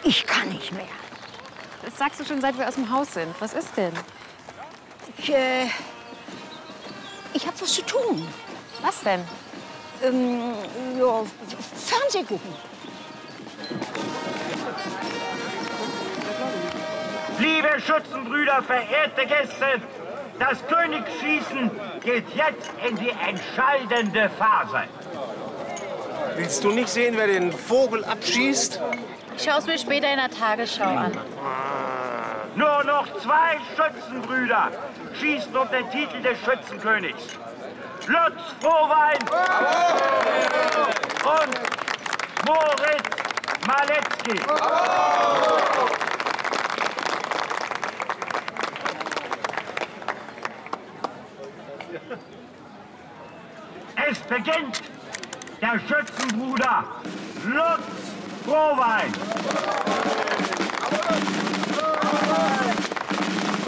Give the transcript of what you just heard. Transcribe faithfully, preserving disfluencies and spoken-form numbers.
Ich kann nicht mehr. Das sagst du schon, seit wir aus dem Haus sind. Was ist denn? Ich, äh, ich hab was zu tun. Was denn? Ähm, ja, Fernseh gucken. Liebe Schützenbrüder, verehrte Gäste, das Königsschießen geht jetzt in die entscheidende Phase. Willst du nicht sehen, wer den Vogel abschießt? Ich schaue es mir später in der Tagesschau an. Nur noch zwei Schützenbrüder schießen um den Titel des Schützenkönigs. Lutz Frohwein und Moritz Maletzki. Es beginnt der Schützenbruder Lutz Frohwein.